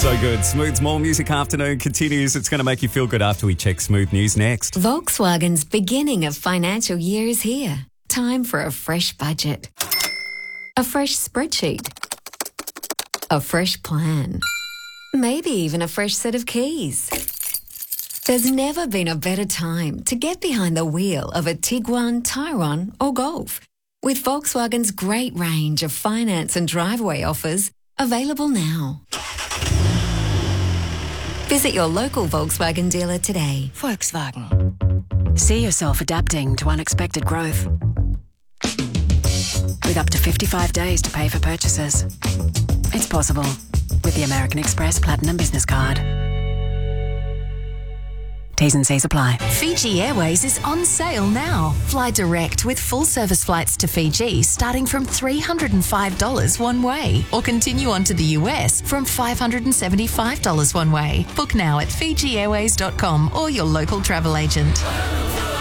So good. Smooth's More Music Afternoon continues. It's going to make you feel good after we check Smooth News next. Volkswagen's beginning of financial year is here. Time for a fresh budget. A fresh spreadsheet. A fresh plan. Maybe even a fresh set of keys. There's never been a better time to get behind the wheel of a Tiguan, Tyrone or Golf. With Volkswagen's great range of finance and driveway offers available now. Visit your local Volkswagen dealer today. Volkswagen. See yourself adapting to unexpected growth. With up to 55 days to pay for purchases. It's possible with the American Express Platinum Business Card. T's and C's apply. Fiji Airways is on sale now. Fly direct with full service flights to Fiji starting from $305 one way, or continue on to the US from $575 one way. Book now at FijiAirways.com or your local travel agent.